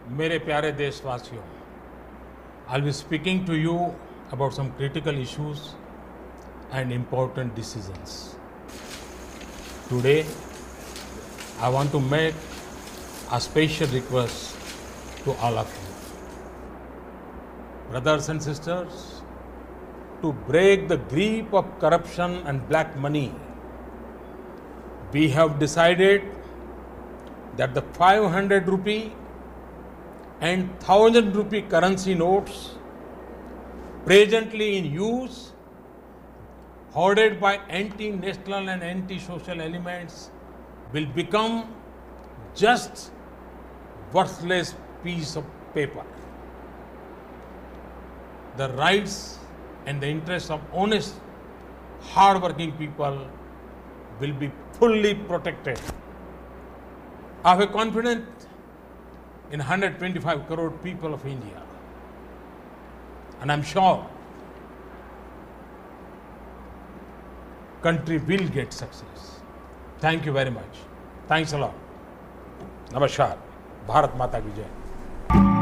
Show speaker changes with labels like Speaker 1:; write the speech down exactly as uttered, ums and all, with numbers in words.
Speaker 1: मेरे प्यारे देशवासियों, I'll be speaking to you about some critical issues and important decisions. Today, I want to make a special request to all of you. Brothers and sisters, to break the grip of corruption and black money, we have decided that the five hundred rupee and one thousand rupee currency notes presently in use, hoarded by anti-national and anti-social elements, will become just worthless piece of paper. The rights and the interests of honest, hard-working people will be fully protected. I have confidence in one hundred twenty-five crore people of India, and I'm sure country will get success. Thank you very much. Thanks a lot. Namaskar. Bharat Mata ki Jai.